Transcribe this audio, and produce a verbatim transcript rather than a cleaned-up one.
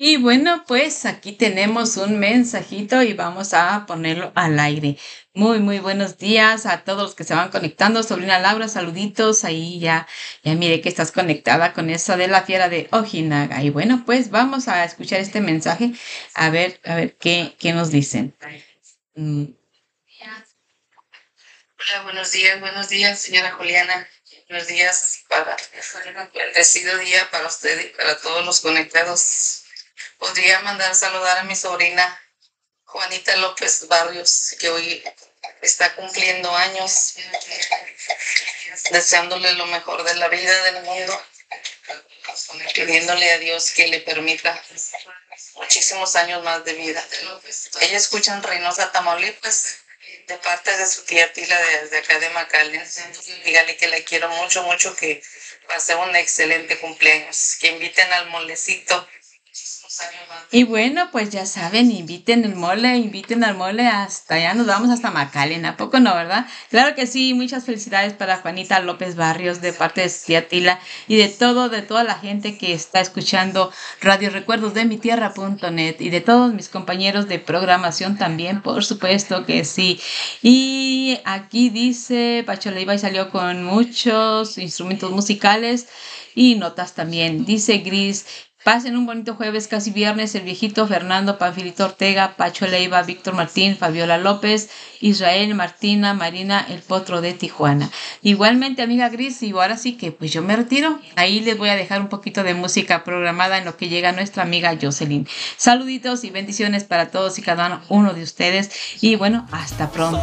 Y bueno, pues aquí tenemos un mensajito y vamos a ponerlo al aire. Muy, muy buenos días a todos los que se van conectando. Sobrina Laura, saluditos. Ahí ya, ya mire que estás conectada con eso de la fiera de Ojinaga. Y bueno, pues vamos a escuchar este mensaje a ver, a ver qué, qué nos dicen. Mm, Hola, buenos días, buenos días, señora Juliana. Buenos días para bendecido día para usted y para todos los conectados. Podría mandar saludar a mi sobrina Juanita López Barrios, que hoy está cumpliendo años, deseándole lo mejor de la vida, del mundo, pidiéndole a Dios que le permita muchísimos años más de vida. Ella escucha en Reynosa, Tamaulipas, de parte de su tía Tila desde acá de McAllen. Dígale que la quiero mucho, mucho, que pase un excelente cumpleaños. Que inviten al molecito. Y bueno, pues ya saben, inviten el mole, inviten al mole hasta allá, nos vamos hasta McAllen, ¿a poco no, verdad? Claro que sí, muchas felicidades para Juanita López Barrios de parte de su tía Tila y de todo, de toda la gente que está escuchando Radio Recuerdos de mi tierra punto net y de todos mis compañeros de programación también, por supuesto que sí. Y aquí dice, Pacho Leiva y salió con muchos instrumentos musicales y notas también. Dice Gris, pasen un bonito jueves, casi viernes, el viejito Fernando, Panfilito Ortega, Pacho Leiva, Víctor Martín, Fabiola López, Israel, Martina, Marina, el Potro de Tijuana. Igualmente, amiga Gris, y ahora sí que pues yo me retiro. Ahí les voy a dejar un poquito de música programada en lo que llega nuestra amiga Jocelyn. Saluditos y bendiciones para todos y cada uno de ustedes. Y bueno, hasta pronto.